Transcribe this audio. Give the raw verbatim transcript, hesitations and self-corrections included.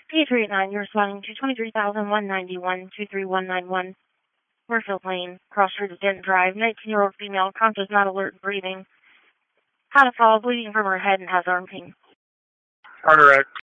P three eight nine, you're responding to twenty-three thousand one hundred ninety-one, two three one nine one, Murfield Lane, Crossroads of Denton Drive, nineteen-year-old female, conscious, not alert, breathing, had a fall, bleeding from her head, and has arm pain. Carter